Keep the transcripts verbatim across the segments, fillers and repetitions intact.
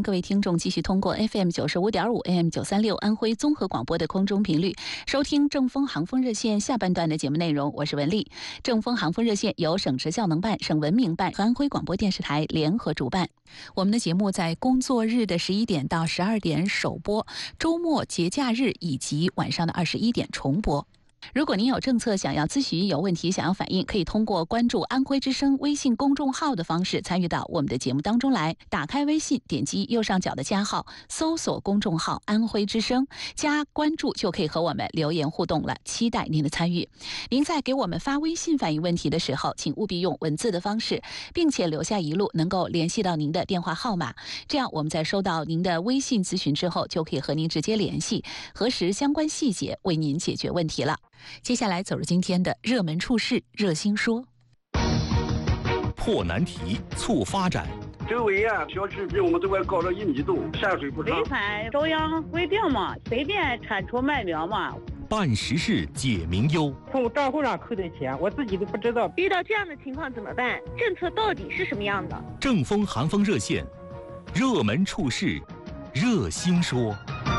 各位听众继续通过 F M 九十五点五 A M 九三六安徽综合广播的空中频率收听正风航风热线下半段的节目内容，我是文丽。正风航风热线由省职效能办、省文明办和安徽广播电视台联合主办。我们的节目在工作日的十一点到十二点首播，周末、节假日以及晚上的二十一点重播。如果您有政策想要咨询、有问题想要反映，可以通过关注安徽之声微信公众号的方式参与到我们的节目当中来。打开微信，点击右上角的加号，搜索公众号安徽之声，加关注就可以和我们留言互动了，期待您的参与。您在给我们发微信反映问题的时候，请务必用文字的方式，并且留下一路能够联系到您的电话号码，这样我们在收到您的微信咨询之后，就可以和您直接联系，核实相关细节，为您解决问题了。接下来走入今天的热门处事热心说。 破难题，促发展。 周围啊，小区比我们这块高了一米多，下水不畅。 违反中央规定嘛，随便铲除麦苗嘛。 办实事解民忧。 从账户上扣的钱，我自己都不知道。 遇到这样的情况怎么办？政策到底是什么样的？ 正风寒风热线，热门处事热心说。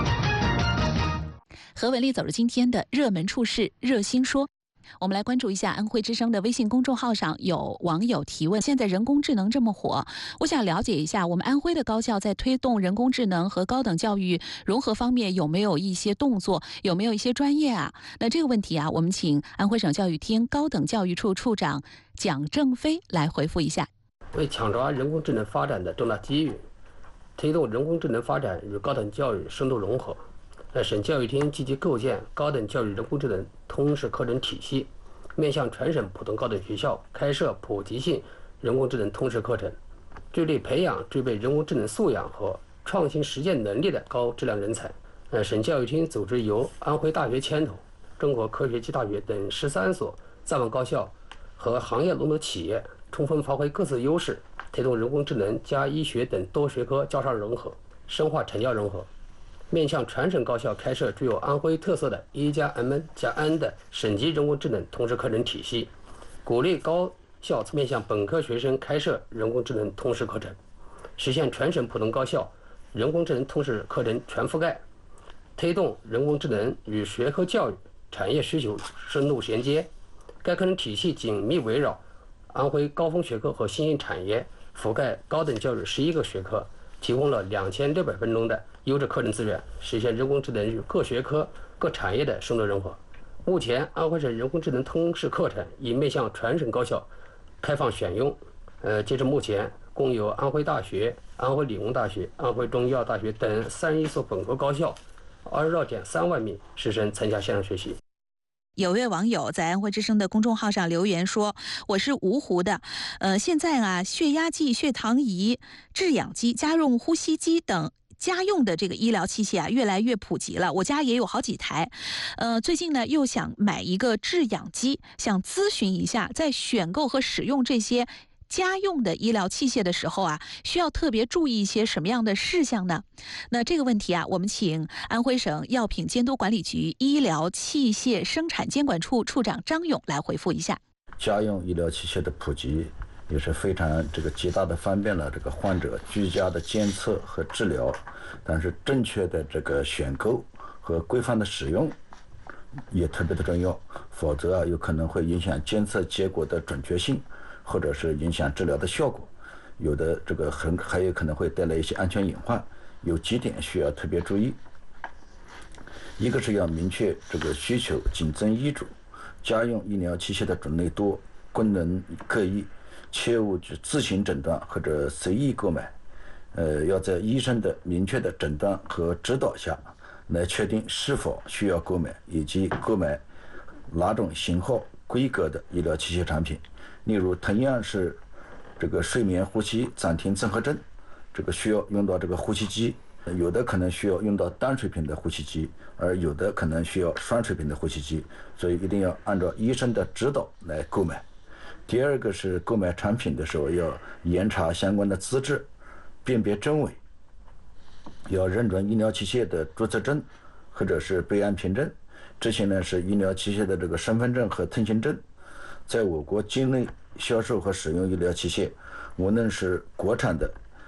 和文丽走入今天的热门处事热心说。我们来关注一下安徽之声的微信公众号上有网友提问，现在人工智能这么火，我想了解一下我们安徽的高校在推动人工智能和高等教育融合方面有没有一些动作，有没有一些专业啊？那这个问题啊，我们请安徽省教育厅高等教育处处长蒋正飞来回复一下。 为抢抓人工智能发展的重大机遇，推动人工智能发展与高等教育深度融合，省教育厅积极构建高等教育人工智能通识课程体系，面向全省普通高等学校开设普及性人工智能通识课程，致力培养具备人工智能素养和创新实践能力的高质量人才。呃，省教育厅组织由安徽大学牵头、中国科学技大学等十三所在网高校和行业龙头企业，充分发挥各自优势，推动人工智能加医学等多学科交叉融合，深化产教融合。面向全省高校开设具有安徽特色的一加 M 加 N 的省级人工智能通识课程体系，鼓励高校面向本科学生开设人工智能通识课程，实现全省普通高校人工智能通识课程全覆盖，推动人工智能与学科教育、产业需求深度衔接。该课程体系紧密围绕安徽高峰学科和新兴产业，覆盖高等教育十一个学科，提供了两千六百分钟的优质课程资源，实现人工智能与各学科、各产业的深度融合。目前，安徽省人工智能通识课程已面向全省高校开放选用。呃，截至目前，共有安徽大学、安徽理工大学、安徽中医药大学等三十一所本科高校，二十二点三万名师生参加线上学习。 有位网友在安徽之声的公众号上留言说，我是芜湖的，呃，现在啊，血压计、血糖仪、制氧机、家用呼吸机等家用的这个医疗器械啊，越来越普及了。我家也有好几台，呃，最近呢又想买一个制氧机，想咨询一下，在选购和使用这些家用的医疗器械的时候啊，需要特别注意一些什么样的事项呢？那这个问题啊，我们请安徽省药品监督管理局医疗器械生产监管处处长张勇来回复一下。 家用医疗器械的普及也是非常这个极大的方便了这个患者居家的监测和治疗，但是正确的这个选购和规范的使用也特别的重要，否则啊有可能会影响监测结果的准确性，或者是影响治疗的效果，有的这个很还有可能会带来一些安全隐患，有几点需要特别注意。一个是要明确这个需求，谨遵医嘱，家用医疗器械的种类多，功能各异，切勿去自行诊断或者随意购买，呃，要在医生的明确的诊断和指导下来确定是否需要购买，以及购买哪种型号、规格的医疗器械产品。例如，同样是这个睡眠呼吸暂停综合症，这个需要用到这个呼吸机，有的可能需要用到单水平的呼吸机，而有的可能需要双水平的呼吸机，所以一定要按照医生的指导来购买。第二个是购买产品的时候要严查相关的资质，辨别真伪，要认准医疗器械的注册证或者是备案凭证，这些呢是医疗器械的这个身份证和通行证。在我国境内销售和使用医疗器械，无论是国产的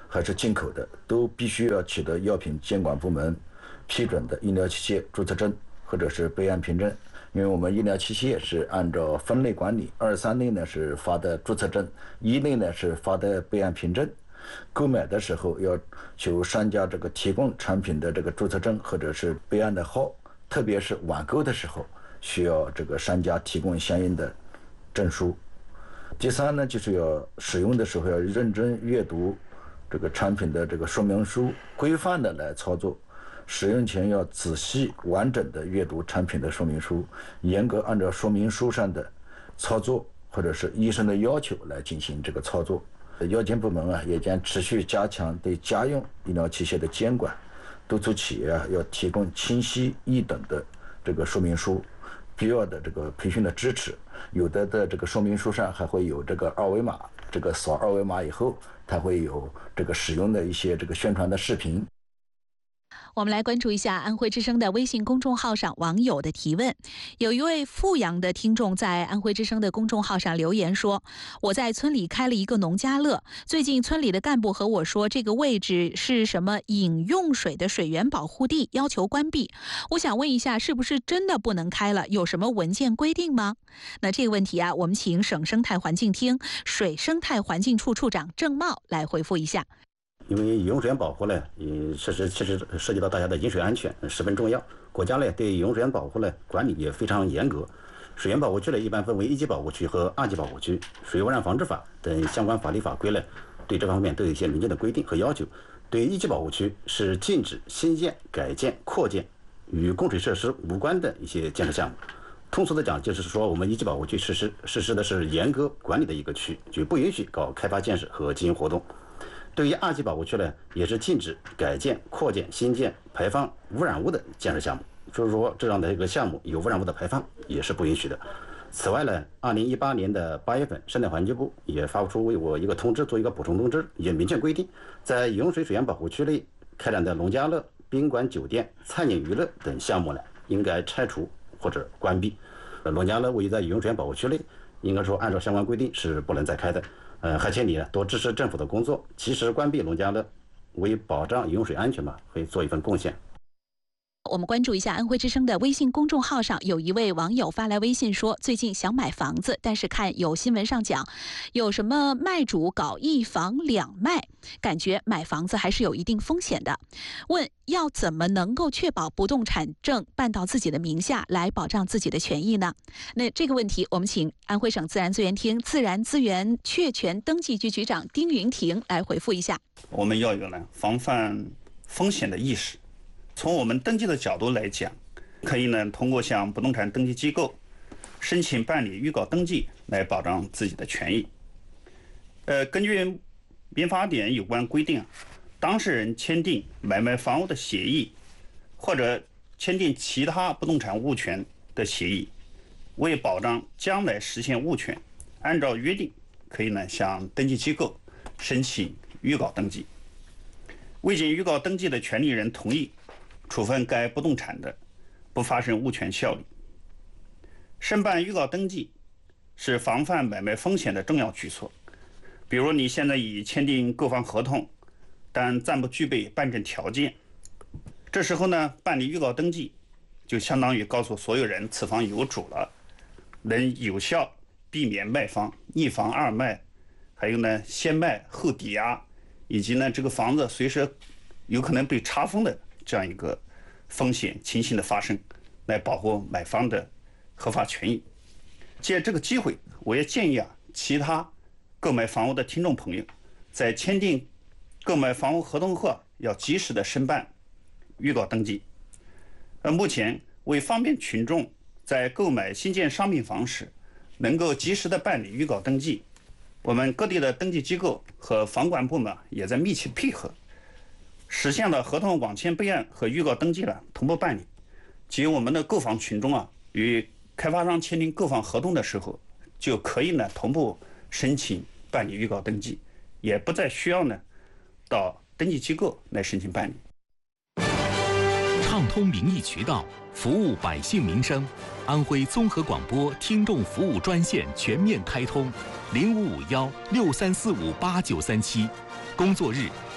还是进口的，都必须要取得药品监管部门批准的医疗器械注册证或者是备案凭证。因为我们医疗器械是按照分类管理，二三类呢是发的注册证，一类呢是发的备案凭证。购买的时候要求商家这个提供产品的这个注册证或者是备案的号，特别是网购的时候需要这个商家提供相应的证书。第三呢，就是要使用的时候要认真阅读这个产品的这个说明书，规范的来操作。使用前要仔细完整的阅读产品的说明书，严格按照说明书上的操作或者是医生的要求来进行这个操作。药监部门啊也将持续加强对家用医疗器械的监管，督促企业啊要提供清晰易懂的这个说明书，必要的这个培训的支持。有的的这个说明书上还会有这个二维码，这个扫二维码以后，它会有这个使用的一些这个宣传的视频。 我们来关注一下安徽之声的微信公众号上网友的提问。有一位阜阳的听众在安徽之声的公众号上留言说，我在村里开了一个农家乐，最近村里的干部和我说这个位置是什么饮用水的水源保护地，要求关闭。我想问一下，是不是真的不能开了？有什么文件规定吗？那这个问题啊，我们请省生态环境厅水生态环境处处长郑茂来回复一下。 因为饮用水源保护呢，也确实确实涉及到大家的饮水安全，十分重要。国家呢对饮用水源保护呢管理也非常严格。水源保护区呢一般分为一级保护区和二级保护区。水污染防治法等相关法律法规呢，对这方面都有一些明确的规定和要求。对于一级保护区是禁止新建、改建、扩建与供水设施无关的一些建设项目。通俗的讲，就是说我们一级保护区实施实施的是严格管理的一个区，就不允许搞开发建设和经营活动。对于二级保护区呢，也是禁止改建、扩建、新建、排放污染物的建设项目。就是说，这样的一个项目有污染物的排放也是不允许的。此外呢，二零一八年的八月份，生态环境部也发布出为我一个通知，做一个补充通知，也明确规定，在饮用水水源保护区内开展的农家乐、宾馆、酒店、餐饮娱乐等项目呢，应该拆除或者关闭。农家乐位于在饮用水源保护区内，应该说按照相关规定是不能再开的。呃，还请你呢多支持政府的工作，及时关闭农家乐，为保障饮用水安全嘛，会做一份贡献。 我们关注一下安徽之声的微信公众号上，有一位网友发来微信说，最近想买房子，但是看有新闻上讲有什么卖主搞一房两卖，感觉买房子还是有一定风险的。问要怎么能够确保不动产证办到自己的名下，来保障自己的权益呢？那这个问题我们请安徽省自然资源厅自然资源确权登记局局长丁云婷来回复一下。 我们要有呢防范风险的意识。从我们登记的角度来讲，可以呢通过向不动产登记机构申请办理预告登记来保障自己的权益。呃，根据民法典有关规定，当事人签订买卖房屋的协议，或者签订其他不动产物权的协议，为保障将来实现物权，按照约定可以呢向登记机构申请预告登记。未经预告登记的权利人同意处分该不动产的，不发生物权效力。申办预告登记是防范买卖风险的重要举措。比如你现在已签订购房合同，但暂不具备办证条件，这时候呢，办理预告登记就相当于告诉所有人此房有主了，能有效避免卖方一房二卖，还有呢先卖后抵押，以及呢这个房子随时有可能被查封的这样一个风险情形的发生，来保护买方的合法权益。借这个机会，我也建议啊，其他购买房屋的听众朋友，在签订购买房屋合同后，要及时的申办预告登记。而目前为方便群众在购买新建商品房时能够及时的办理预告登记，我们各地的登记机构和房管部门也在密切配合，实现了合同网签备案和预告登记了同步办理。即我们的购房群众啊，与开发商签订购房合同的时候，就可以呢同步申请办理预告登记，也不再需要呢到登记机构来申请办理。 畅通民意渠道，服务百姓民生。安徽综合广播听众服务专线全面开通，零五五幺六三四五八九三七，工作日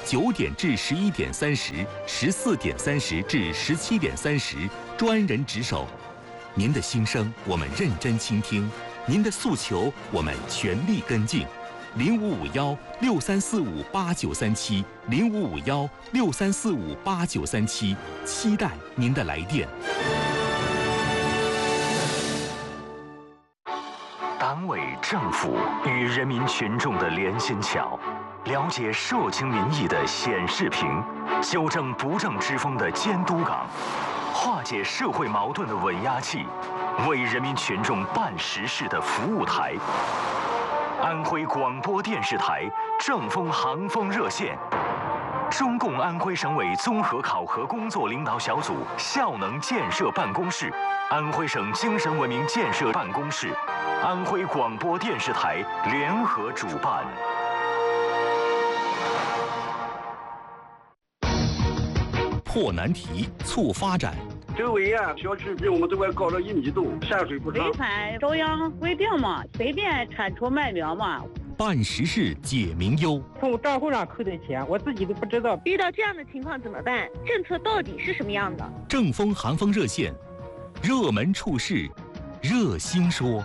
九点至十一点三十、十四点三十至十七点三十，专人值守。您的心声我们认真倾听，您的诉求我们全力跟进。零五五幺六三四五八九三七，零五五幺六三四五八九三七，期待您的来电。 党委政府与人民群众的连心桥，了解社情民意的显示屏，纠正不正之风的监督岗，化解社会矛盾的稳压器，为人民群众办实事的服务台。安徽广播电视台正风航风热线，中共安徽省委综合考核工作领导小组效能建设办公室，安徽省精神文明建设办公室，安徽广播电视台联合主办。 破难题，促发展。 周围啊，小区比我们都要高了一米多，下水不畅。 违反中央规定嘛，随便铲除卖苗嘛。 办实事，解民忧。 从账户上扣的钱，我自己都不知道。 遇到这样的情况怎么办？政策到底是什么样的？ 正风寒风热线，热门处事，热心说。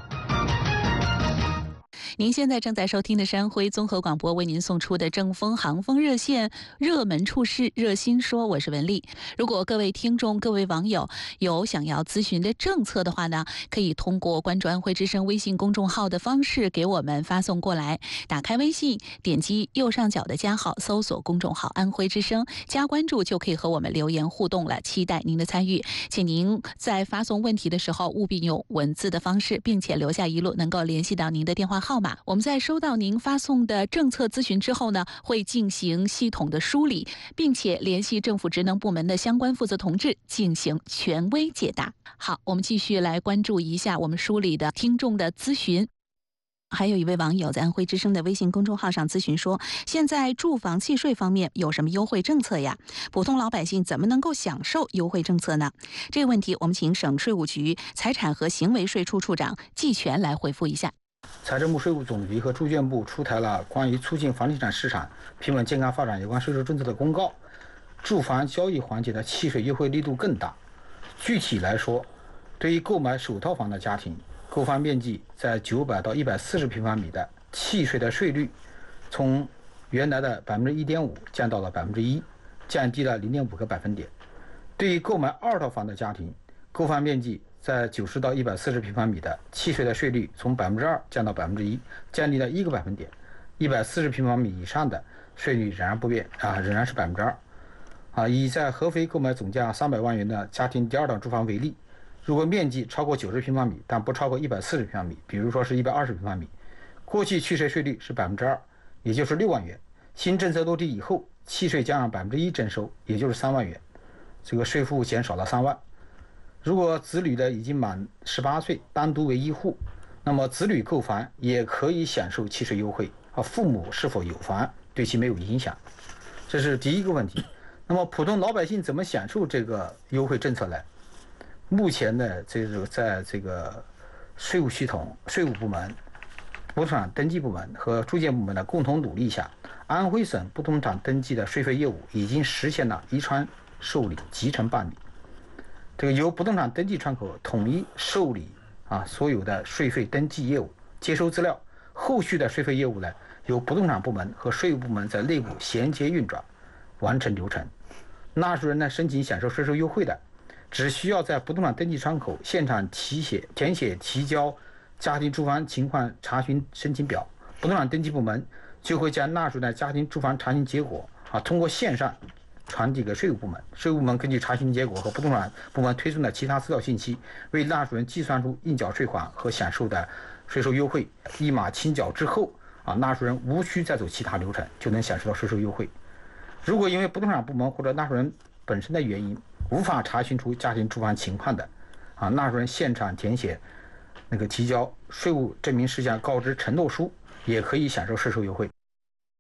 您现在正在收听的是安徽综合广播为您送出的正风航风热线热门处事热心说，我是文丽。如果各位听众、各位网友有想要咨询的政策的话呢，可以通过关注安徽之声微信公众号的方式给我们发送过来。打开微信，点击右上角的加号，搜索公众号安徽之声，加关注就可以和我们留言互动了，期待您的参与。请您在发送问题的时候务必用文字的方式，并且留下一路能够联系到您的电话号码。我们在收到您发送的政策咨询之后呢，会进行系统的梳理，并且联系政府职能部门的相关负责同志进行权威解答。好，我们继续来关注一下我们梳理的听众的咨询。还有一位网友在安徽之声的微信公众号上咨询说，现在住房契税方面有什么优惠政策呀？普通老百姓怎么能够享受优惠政策呢？这个问题我们请省税务局财产和行为税处处长季全来回复一下。 财政部、税务总局和住建部出台了关于促进房地产市场平稳健康发展有关税收政策的公告，住房交易环节的契税优惠力度更大。具体来说，对于购买首套房的家庭，购房面积在九百到一百四十平方米的，契税的税率从原来的百分之一点五降到了百分之一，降低了零点五个百分点。对于购买二套房的家庭，购房面积在九十到一百四十平方米的，契税的税率从百分之二降到百分之一，降低了一个百分点。一百四十平方米以上的税率仍然不变啊，仍然是百分之二。啊，以在合肥购买总价三百万元的家庭第二档住房为例，如果面积超过九十平方米，但不超过一百四十平方米，比如说是一百二十平方米，过去契税税率是百分之二，也就是六万元。新政策落地以后，契税将按百分之一征收，也就是三万元，这个税负减少了三万。如果子女的已经满十八岁，单独为一户，那么子女购房也可以享受契税优惠，和父母是否有房对其没有影响，这是第一个问题。那么普通老百姓怎么享受这个优惠政策呢？目前呢，这个在这个税务系统、税务部门、不动产登记部门和住建部门的共同努力下，安徽省不动产登记的税费业务已经实现了一窗受理、集成办理。这个由不动产登记窗口统一受理啊所有的税费登记业务，接收资料，后续的税费业务呢，由不动产部门和税务部门在内部衔接运转，完成流程。纳税人呢申请享受税收优惠的，只需要在不动产登记窗口现场提写填写提交家庭住房情况查询申请表，不动产登记部门就会将纳税人的家庭住房查询结果啊通过线上传递给税务部门，税务部门根据查询结果和不动产部门推送的其他资料信息，为纳税人计算出应缴税款和享受的税收优惠，一码清缴之后啊，纳税人无需再走其他流程，就能享受到税收优惠。如果因为不动产部门或者纳税人本身的原因无法查询出家庭住房情况的啊，纳税人现场填写那个提交税务证明事项告知承诺书，也可以享受税收优惠。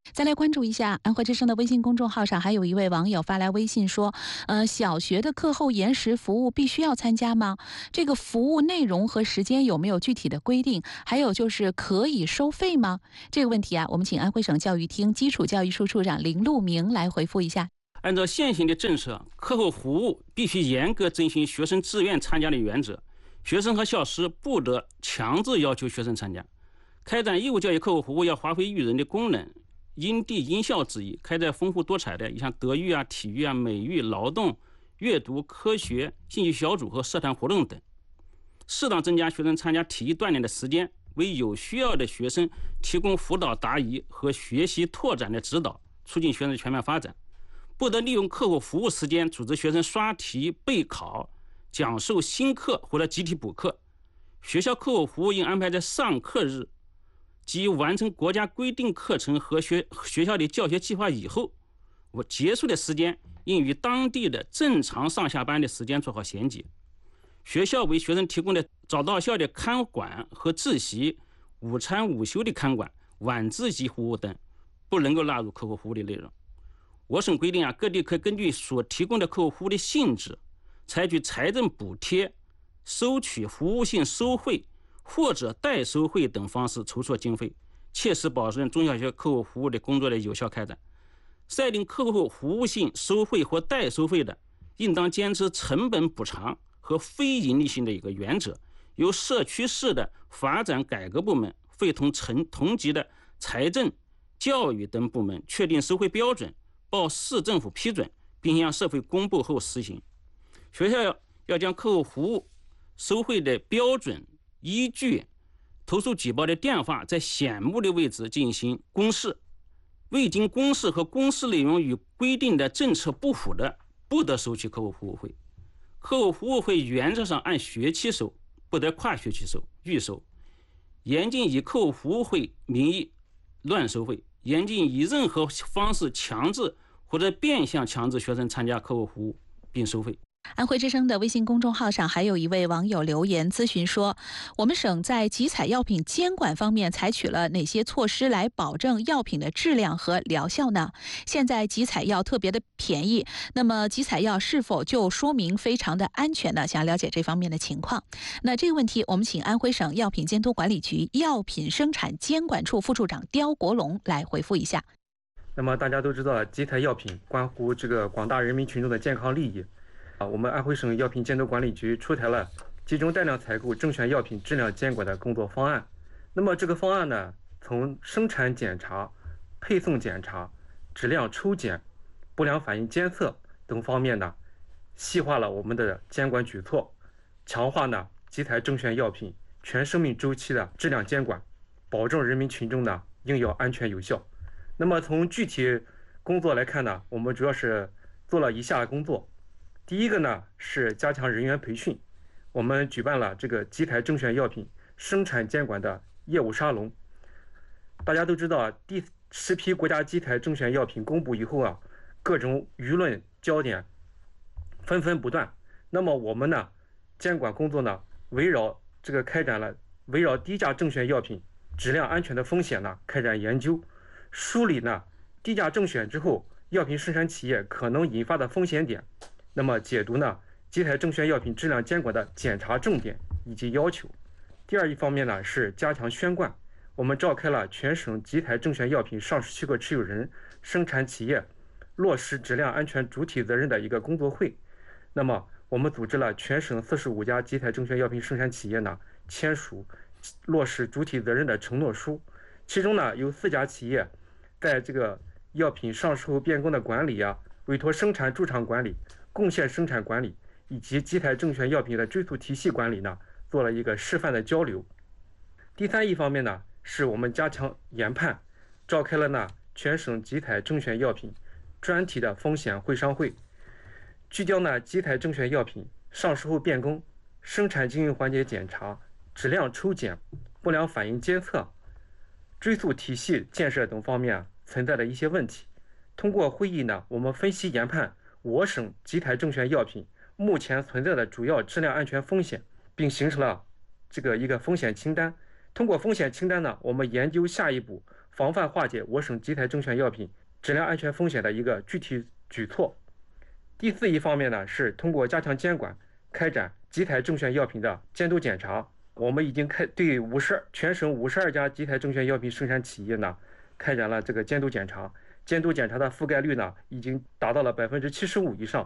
再来关注一下安徽之声的微信公众号上，还有一位网友发来微信说，呃，小学的课后延时服务必须要参加吗？这个服务内容和时间有没有具体的规定？还有就是可以收费吗？这个问题啊，我们请安徽省教育厅基础教育处处长林路明来回复一下。 按照现行的政策，课后服务必须严格遵循学生自愿参加的原则，学生和教师不得强制要求学生参加。开展义务教育课后服务要发挥育人的功能，因地因校制宜，开展丰富多彩的像德育啊、体育啊、美育、劳动、阅读、科学、兴趣小组和社团活动等，适当增加学生参加体育锻炼的时间，为有需要的学生提供辅导答疑和学习拓展的指导，促进学生的全面发展。不得利用课后服务时间组织学生刷题、备考、讲授新课或者集体补课。学校课后服务应安排在上课日及完成国家规定课程和学学校的教学计划以后，我结束的时间应与当地的正常上下班的时间做好衔接。学校为学生提供的早到校的看管和自习、午餐午休的看管、晚自习服务等，不能够纳入课后服务的内容。我省规定啊，各地可根据所提供的课后服务的性质，采取财政补贴、收取服务性收费或者代收费等方式筹措经费，切实保证中小学课后服务的工作的有效开展。设定课后服务性收费或代收费的，应当坚持成本补偿和非盈利性的一个原则，由社区市的发展改革部门会同成同级的财政、教育等部门确定收费标准，报市政府批准，并向社会公布后实行。学校要要将课后服务收费的标准、依据、投诉举报的电话在显目的位置进行公示，未经公示和公示内容与规定的政策不符的，不得收取课后服务费。课后服务费原则上按学期收，不得跨学期收、预收。严禁以课后服务费名义乱收费，严禁以任何方式强制或者变相强制学生参加课后服务并收费。 安徽之声的微信公众号上还有一位网友留言咨询说，我们省在集采药品监管方面采取了哪些措施来保证药品的质量和疗效呢？现在集采药特别的便宜，那么集采药是否就说明非常的安全呢？想了解这方面的情况。那这个问题我们请安徽省药品监督管理局药品生产监管处副处长刁国龙来回复一下。 那么大家都知道，集采药品关乎这个广大人民群众的健康利益。啊，我们安徽省药品监督管理局出台了集中带量采购正选药品质量监管的工作方案。那么这个方案呢，从生产检查、配送检查、质量抽检、不良反应监测等方面呢，细化了我们的监管举措，强化呢集采正选药品全生命周期的质量监管，保证人民群众呢用药安全有效。那么从具体工作来看呢，我们主要是做了以下工作。第一个呢是加强人员培训，我们举办了这个集采正选药品生产监管的业务沙龙。大家都知道啊，第十批国家集采正选药品公布以后啊，各种舆论焦点纷纷不断。那么我们呢，监管工作呢，围绕这个开展了围绕低价正选药品质量安全的风险呢，开展研究，梳理呢低价正选之后药品生产企业可能引发的风险点。那么解读呢集采正选药品质量监管的检查重点以及要求。第二一方面呢是加强宣贯，我们召开了全省集采正选药品上市许可持有人、生产企业落实质量安全主体责任的一个工作会。那么我们组织了全省四十五家集采正选药品生产企业呢签署落实主体责任的承诺书，其中呢有四家企业在这个药品上市后变更的管理啊、委托生产驻场管理、贡献生产管理以及集采正选药品的追溯体系管理呢，做了一个示范的交流。第三一方面呢，是我们加强研判，召开了呢全省集采正选药品专题的风险会商会，聚焦呢集采正选药品上市后变更、生产经营环节检查、质量抽检、不良反应监测、追溯体系建设等方面存在的一些问题。通过会议呢，我们分析研判我省集采正选药品目前存在的主要质量安全风险，并形成了这个一个风险清单。通过风险清单呢，我们研究下一步防范化解我省集采证券药品质量安全风险的一个具体举措。第四一方面呢，是通过加强监管，开展集采证券药品的监督检查。我们已经开对五十全省五十二家集采证券药品生产企业呢，开展了这个监督检查，监督检查的覆盖率呢，已经达到了百分之七十五以上。